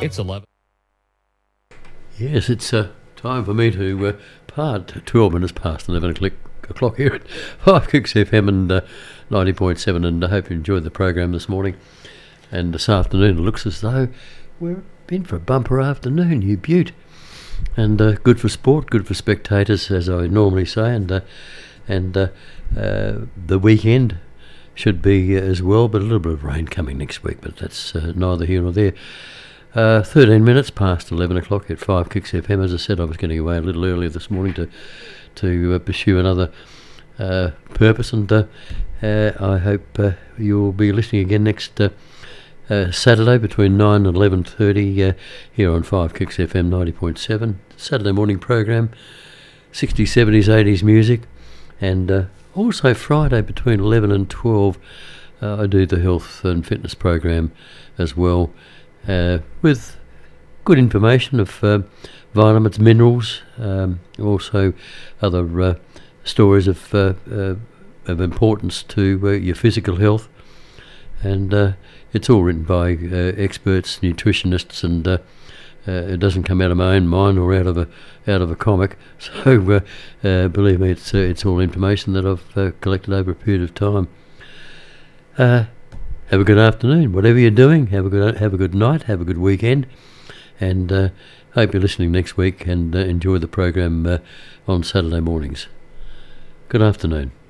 It's 11. Yes, it's time for me to part 12 minutes past 11 o'clock here at 5 Kicks FM and 90.7, and I hope you enjoyed the program this morning. And this afternoon it looks as though we're in for a bumper afternoon, you beaut. And good for sport, good for spectators, as I normally say, and the weekend should be as well, but a little bit of rain coming next week, but that's neither here nor there. 13 minutes past 11 o'clock at 5 Kicks FM. As I said, I was getting away a little earlier this morning to pursue another purpose, and I hope you'll be listening again next Saturday between 9 and 11:30 here on 5 Kicks FM 90.7. Saturday morning program, 60s, 70s, 80s music, and also Friday between 11 and 12 I do the health and fitness program as well, with good information of vitamins, minerals, also other stories of importance to your physical health, and it's all written by experts, nutritionists, and it doesn't come out of my own mind or out of a comic. So believe me, it's all information that I've collected over a period of time. Have a good afternoon, whatever you're doing. Have a good night. Have a good weekend, and hope you're listening next week and enjoy the program on Saturday mornings. Good afternoon.